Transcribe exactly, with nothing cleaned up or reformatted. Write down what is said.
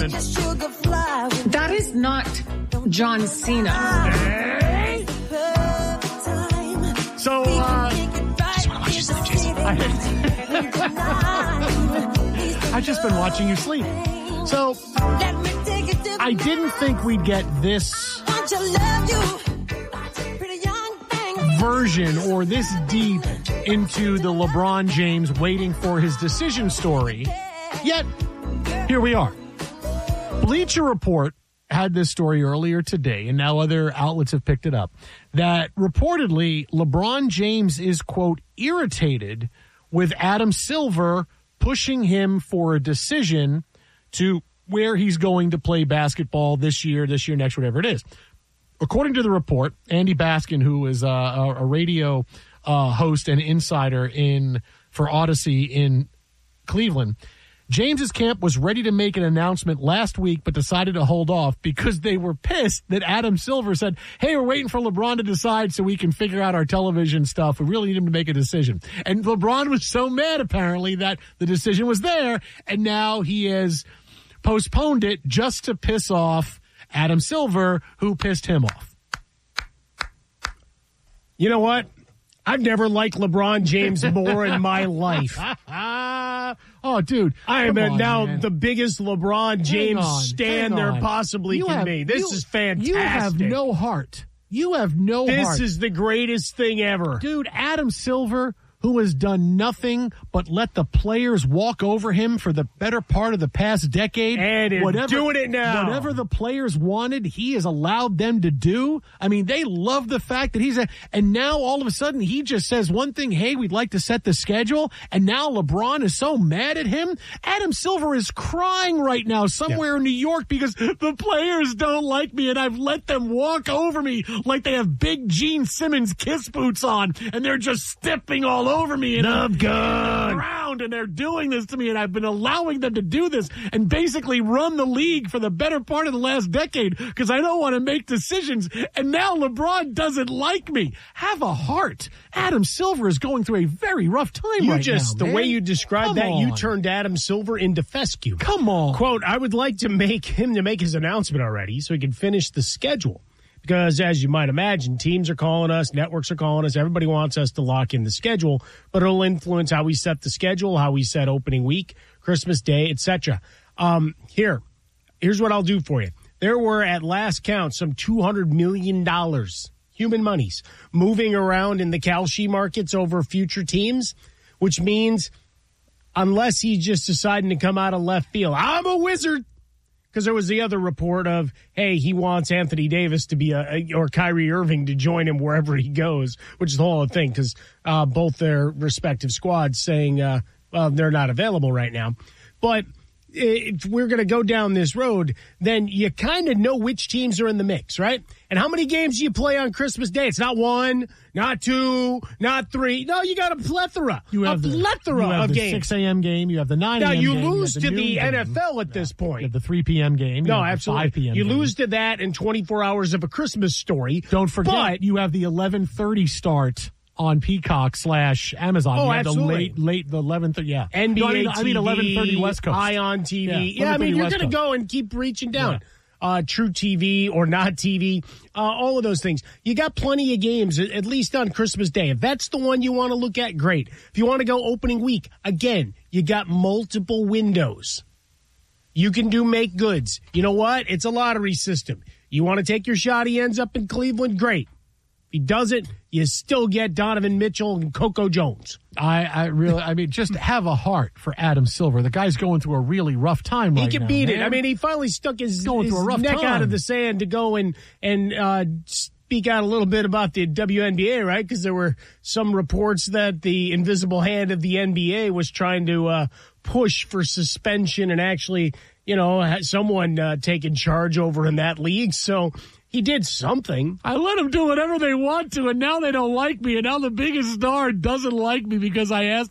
That is not John Cena. Hey. So, uh... just want to watch you sleep, Jason. I've just been watching you sleep. So, I didn't think we'd get this version or this deep into the LeBron James waiting for his decision story. Yet, here we are. Bleacher Report had this story earlier today, and now other outlets have picked it up, that reportedly LeBron James is, quote, irritated with Adam Silver pushing him for a decision to where he's going to play basketball this year, this year, next, whatever it is. According to the report, Andy Baskin, who is a, a radio uh, host and insider in for Odyssey in Cleveland, James's camp was ready to make an announcement last week, but decided to hold off because they were pissed that Adam Silver said, hey, we're waiting for LeBron to decide so we can figure out our television stuff. We really need him to make a decision. And LeBron was so mad, apparently, that the decision was there, and now he has postponed it just to piss off Adam Silver, who pissed him off. You know what? I've never liked LeBron James more in my life. Oh, dude. I am on, now man. the biggest LeBron James on, stan there possibly you can have, be. This you, is fantastic. You have no heart. You have no this heart. This is the greatest thing ever. Dude, Adam Silver, who has done nothing but let the players walk over him for the better part of the past decade. And is whatever, doing it now. Whatever the players wanted, he has allowed them to do. I mean, they love the fact that he's a, and now all of a sudden he just says one thing, hey, we'd like to set the schedule, and now LeBron is so mad at him. Adam Silver is crying right now somewhere yeah. in New York because the players don't like me and I've let them walk over me like they have big Gene Simmons kiss boots on and they're just stepping all over me and I'm gun around and they're doing this to me and I've been allowing them to do this and basically run the league for the better part of the last decade because I don't want to make decisions and now LeBron doesn't like me. Have a heart. Adam Silver is going through a very rough time you right just, now. The man. way you described Come that, on. you turned Adam Silver into fescue. Come on. Quote, I would like to make him to make his announcement already so he can finish the schedule. Because as you might imagine, teams are calling us, networks are calling us, everybody wants us to lock in the schedule, but it'll influence how we set the schedule, how we set opening week, Christmas Day, et cetera. Um, here, here's what I'll do for you. There were, at last count, some two hundred million dollars, human monies, moving around in the Kalshi markets over future teams, which means unless he's just deciding to come out of left field, I'm a wizard. Because there was the other report of, hey, he wants Anthony Davis to be a, or Kyrie Irving to join him wherever he goes, which is the whole thing because uh, both their respective squads saying, uh, well, they're not available right now. But if we're going to go down this road, then you kind of know which teams are in the mix, right? And how many games do you play on Christmas Day? It's not one, not two, not three. No, you got a plethora, you have a the, plethora you have of the games. six a.m. game, you have the nine a.m. Now, you game. lose you to the N F L game. at this point. You have the three p.m. game. You no, have absolutely. The five p.m. You game. lose to that in twenty-four hours of a Christmas story. Don't forget, but, you have the eleven thirty start on Peacock slash Amazon. Oh, you have absolutely. The late, late, the eleven thirty, yeah. N B A no, I mean, T V, I mean eleven thirty West Coast. Ion T V. Yeah, yeah I mean, you're West going to Coast. go and keep reaching down. Yeah. Uh, True T V or not T V, uh, all of those things. You got plenty of games, at least on Christmas Day. If that's the one you want to look at, great. If you want to go opening week, again, you got multiple windows. You can do make goods. You know what? It's a lottery system. You want to take your shot, he ends up in Cleveland, great. If he doesn't, you still get Donovan Mitchell and Coco Jones. I, I really, I mean, just have a heart for Adam Silver. The guy's going through a really rough time right now. He can beat man. it. I mean, he finally stuck his, going his through a rough neck time. out of the sand to go and, and uh, speak out a little bit about the W N B A, right? Because there were some reports that the invisible hand of the N B A was trying to uh, push for suspension and actually, you know, had someone uh, taking charge over in that league. So he did something. I let them do whatever they want to, and now they don't like me, and now the biggest star doesn't like me because I asked